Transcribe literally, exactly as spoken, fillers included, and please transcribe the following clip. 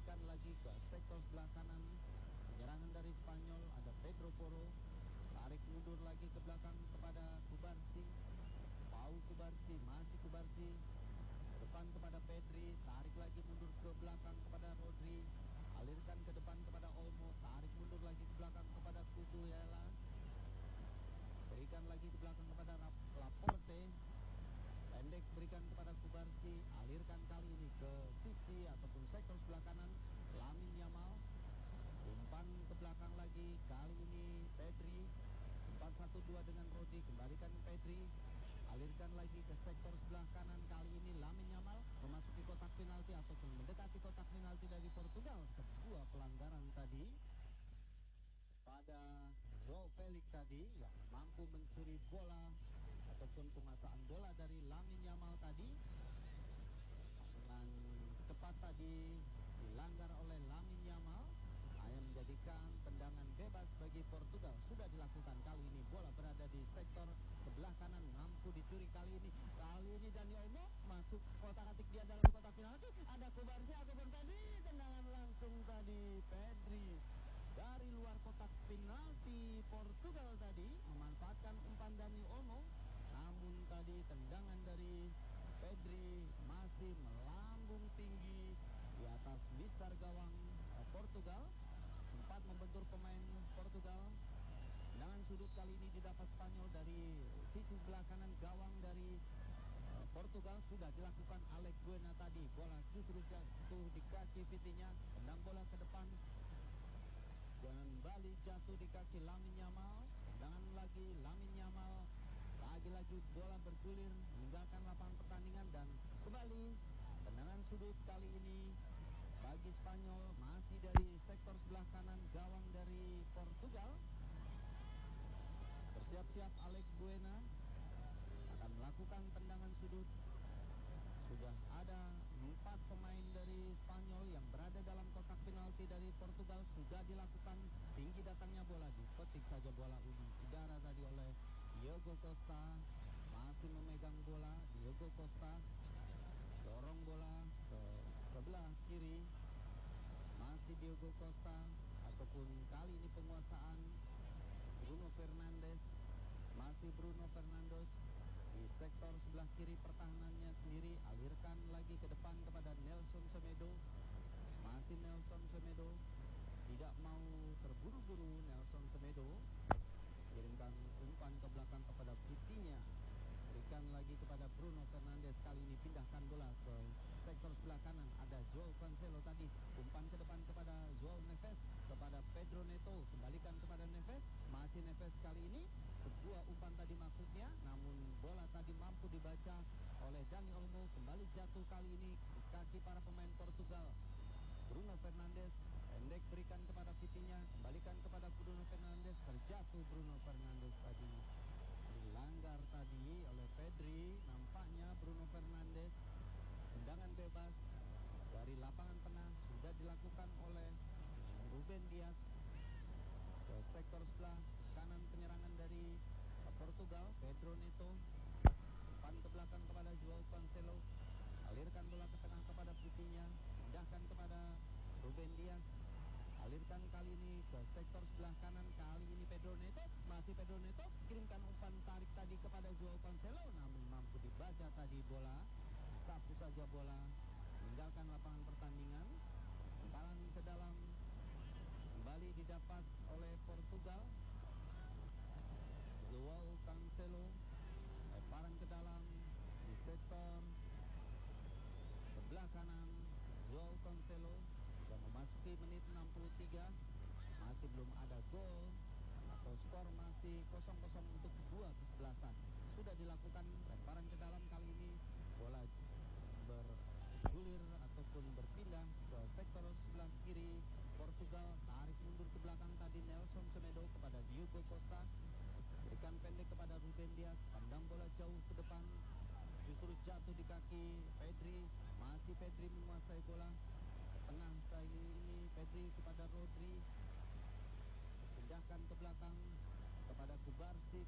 berikan lagi ke sektor sebelah kanan. Penyerangan dari Spanyol, ada Pedro Porro, tarik mundur lagi ke belakang kepada Cubarsí. Pau Cubarsí, masih Cubarsí, ke depan kepada Pedri, tarik lagi mundur ke belakang kepada Rodri, alirkan ke depan kepada Olmo, tarik mundur lagi ke belakang kepada Cuduyela, berikan lagi ke belakang kepada Laporte, pendek berikan kepada Cubarsí, alirkan kali ini ke sisi ataupun sektor sebelah kanan, Lamine Yamal, umpan ke belakang lagi, kali ini Pedri, empat satu dua dengan Rodri, kembalikan Pedri, alirkan lagi ke sektor sebelah kanan, kali ini Lamine Yamal memasuki kotak penalti ataupun mendekati kotak penalti dari Portugal. Sebuah pelanggaran tadi pada João Felix tadi yang mampu mencuri bola ataupun penguasaan bola dari Lamine Yamal tadi, dengan cepat tadi dilanggar oleh Lamine Yamal, hanya menjadikan tendangan bebas bagi Portugal. Sudah dilakukan kali ini, bola berada di sektor sebelah kanan, mampu dicuri kali ini. Kali ini Dani Olmo masuk kotak atik dia dalam kotak penalti. Ada Cubarsí ataupun Pedri, tendangan langsung tadi Pedri dari luar kotak penalti. Portugal tadi memanfaatkan umpan Dani Olmo, namun tadi tendangan dari Pedri masih melambung tinggi di atas mistar gawang Portugal, sempat membentur pemain Portugal. Tendangan sudut kali ini didapat Spanyol dari sisi sebelah kanan gawang dari uh, Portugal. Sudah dilakukan Alex Buena tadi, bola justru jatuh di kaki Vitinha, tendang bola ke depan dan kembali jatuh di kaki Lamine Yamal. Tendangan lagi Lamine Yamal, lagi-lagi bola bergulir meninggalkan lapangan pertandingan dan kembali tendangan sudut kali ini bagi Spanyol, masih dari sektor sebelah kanan gawang dari Portugal. Bersiap-siap Alex Buena akan melakukan tendangan sudut. Sudah ada empat pemain dari Spanyol yang berada dalam kotak penalti dari Portugal. Sudah dilakukan, tinggi datangnya bola, dipetik saja bola uji udara tadi oleh Diogo Costa. Masih memegang bola Diogo Costa, dorong bola ke sebelah kiri, masih Diogo Costa, ataupun kali ini penguasaan Bruno Fernandes, masih Bruno Fernandes di sektor sebelah kiri pertahanannya sendiri, alirkan lagi ke depan kepada Nelson Semedo, masih Nelson Semedo, tidak mau terburu-buru Nelson Semedo, kirimkan umpan ke belakang kepada Vitinha, berikan lagi kepada Bruno Fernandes, kali ini pindahkan bola ke sektor sebelah kanan, ada João Cancelo tadi, umpan ke depan kepada João Neves, kepada Pedro Neto, kembalikan kepada Neves, masih Neves kali ini, sebuah umpan tadi maksudnya, namun bola tadi mampu dibaca oleh Dani Olmo, kembali jatuh kali ini di kaki para pemain Portugal. Bruno Fernandes, pendek berikan kepada Vitinha, kembalikan kepada Bruno Fernandes, terjatuh Bruno Fernandes tadi. Dilanggar tadi oleh Pedri, nampaknya Bruno Fernandes. Tendangan bebas dari lapangan tengah sudah dilakukan oleh Ruben Dias ke sektor sebelah kanan penyerangan dari Portugal. Pedro Neto, umpan ke belakang kepada João Cancelo, alirkan bola ke tengah kepada Vitinha, pindahkan kepada Ruben Dias, alirkan kali ini ke sektor sebelah kanan, kali ini Pedro Neto, masih Pedro Neto, kirimkan umpan tarik tadi kepada João Cancelo, namun mampu dibaca tadi bola, disapu saja bola, meninggalkan lapangan pertandingan. Umpan ke dalam kembali didapat oleh Portugal. João Cancelo, lemparan ke dalam di sektor sebelah kanan. João Cancelo sudah memasuki menit enam puluh tiga, masih belum ada gol atau skor masih kosong kosong untuk dua kesebelasan. Sudah dilakukan lemparan ke dalam, kali ini bola bergulir ataupun berpindah ke sektor sebelah kiri Portugal, tarik mundur ke belakang tadi Nelson Semedo kepada Diogo Costa, berikan pendek kepada Ruben Dias, pandang bola jauh ke depan, justru jatuh di kaki Pedri, masih Pedri menguasai bola ke tengah kali ini Pedri kepada Rodri, pindahkan ke belakang kepada Cubarsí.